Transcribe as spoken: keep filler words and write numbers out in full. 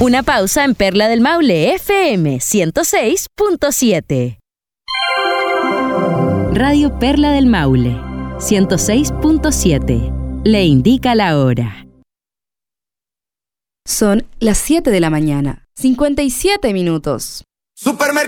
Una pausa en Perla del Maule F M ciento seis punto siete. Radio Perla del Maule ciento seis punto siete. Le indica la hora. Son las siete de la mañana, cincuenta y siete minutos. Supermercado.